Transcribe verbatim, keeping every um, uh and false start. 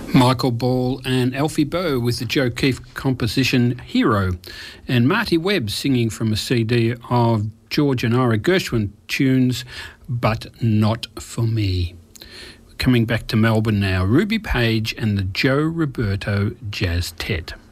Michael Ball and Alfie Boe with the Joe Keefe composition Hero, and Marty Webb singing from a C D of George and Ira Gershwin tunes, But Not For Me. Coming back to Melbourne now, Ruby Page and the Joe Roberto Jazz Tet.